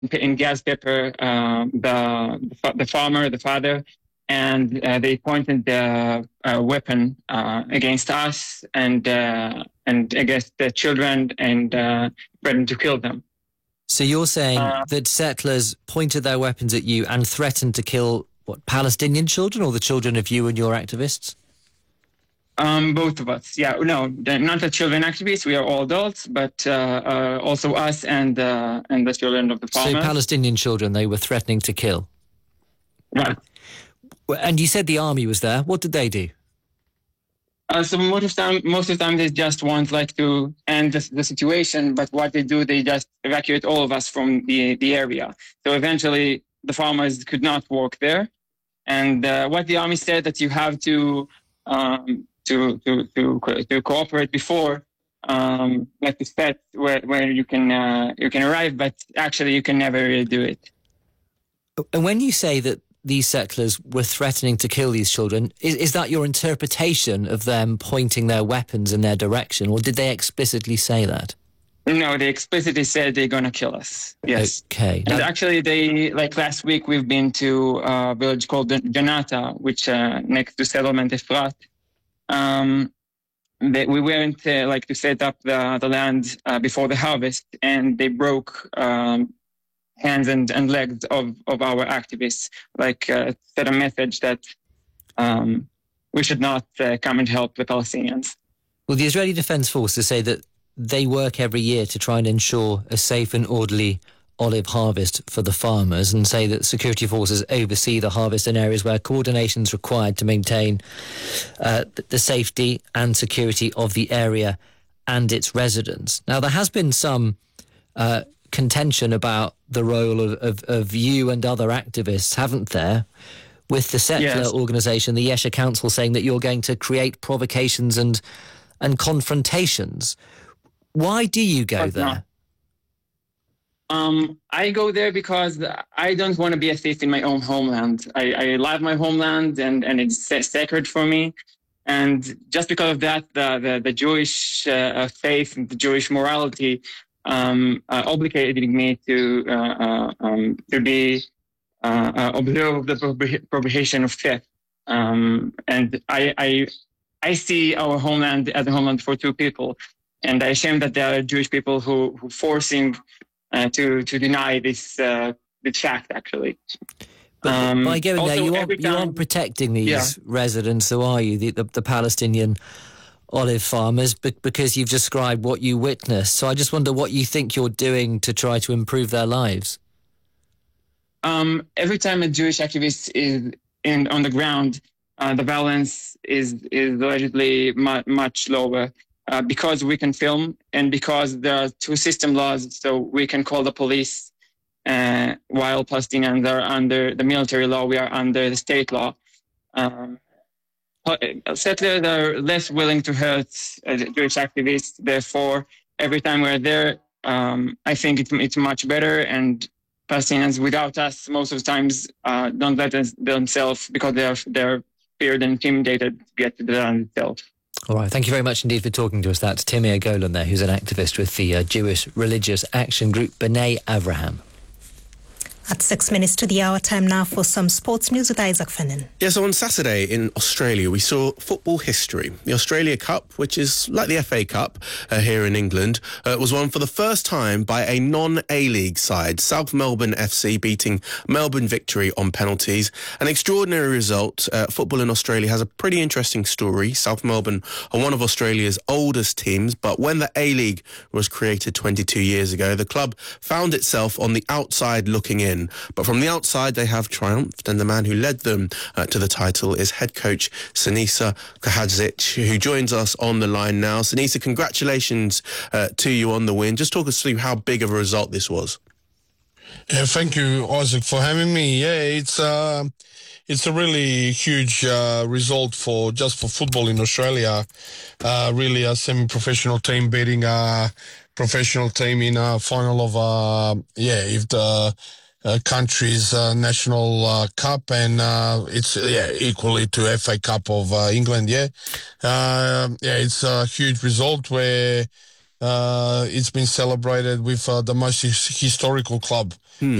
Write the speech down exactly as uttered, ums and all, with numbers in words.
in gas pepper uh, the the farmer, the father, and uh, they pointed the uh, weapon uh, against us and uh, and against the children and uh, threatened to kill them. So you're saying Uh, that settlers pointed their weapons at you and threatened to kill, what, Palestinian children or the children of you and your activists? Um, both of us, yeah. No, not the children activists. We are all adults, but uh, uh, also us and uh, and the children of the farmers. So Palestinian children they were threatening to kill? Right. And you said the army was there. What did they do? Uh, so most of the time, most of the time, they just want like to end the, the situation. But what they do, they just evacuate all of us from the the area. So eventually, the farmers could not work there. And uh, what the army said that you have to um, to to to to cooperate before, um, like the set where where you can uh, you can arrive, but actually you can never really do it. And when you say that these settlers were threatening to kill these children, is, is that your interpretation of them pointing their weapons in their direction, or did they explicitly say that? No, they explicitly said they're going to kill us. Yes. Okay. And now, actually, they, like last week, we've been to a village called Janata, which uh, next to settlement Efrat. Um, they, we went uh, like to set up the, the land uh, before the harvest, and they broke um, hands and, and legs of, of our activists, like uh, said a message that um, we should not uh, come and help the Palestinians. Well, the Israeli Defense Forces say that they work every year to try and ensure a safe and orderly olive harvest for the farmers, and say that security forces oversee the harvest in areas where coordination is required to maintain uh, the safety and security of the area and its residents. Now, there has been some uh, contention about the role of, of, of you and other activists, haven't there? With the settler Yes. organisation, the Yesha Council, saying that you're going to create provocations and and confrontations. Why do you go But there? no. Um, I go there because I don't want to be a thief in my own homeland. I, I love my homeland, and, and it's sacred for me. And just because of that, the, the, the Jewish uh, faith and the Jewish morality um, uh, obligated me to uh, uh, um, to be uh, uh, observe the prohib- prohibition of theft. Um, and I, I I see our homeland as a homeland for two people, and I'm ashamed that there are Jewish people who who forcing uh, to to deny this uh, this fact actually. But Um, by going there, also, you every aren't, you time- aren't protecting these Yeah. residents, so are you, the, the, the Palestinian olive farmers, be- because you've described what you witnessed. So I just wonder what you think you're doing to try to improve their lives. Um, every time a Jewish activist is in on the ground, uh, the violence is is allegedly mu- much lower uh, because we can film and because there are two system laws, so we can call the police. Uh, while Palestinians are under the military law, we are under the state law. Um, settlers are less willing to hurt uh, Jewish activists. Therefore, every time we're there, um, I think it's, it's much better. And Palestinians, without us, most of the times uh, don't let us, themselves because they're they're feared and intimidated to get to the land itself. All right, thank you very much indeed for talking to us. That's Timir Golan there, who's an activist with the uh, Jewish religious action group B'nai Avraham. At six minutes to the hour, time now for some sports news with Isaac Fennin. Yeah, so on Saturday in Australia, we saw football history. The Australia Cup, which is like the F A Cup uh, here in England, uh, was won for the first time by a non-A-League side. South Melbourne F C beating Melbourne Victory on penalties. An extraordinary result. Uh, football in Australia has a pretty interesting story. South Melbourne are one of Australia's oldest teams, but when the A-League was created twenty-two years ago, the club found itself on the outside looking in. But from the outside, they have triumphed, and the man who led them uh, to the title is head coach Sinisa Kahadzic, who joins us on the line now. Sinisa, congratulations uh, to you on the win. Just talk us through how big of a result this was. Yeah, thank you, Isaac, for having me. Yeah, it's uh, it's a really huge uh, result for just for football in Australia. Uh, really, a semi-professional team beating a professional team in a final of uh, yeah, if the Uh, country's uh, national uh, cup, and uh, it's yeah equally to F A Cup of uh, England. Yeah, uh, yeah, it's a huge result where uh, it's been celebrated with uh, the most his- historical club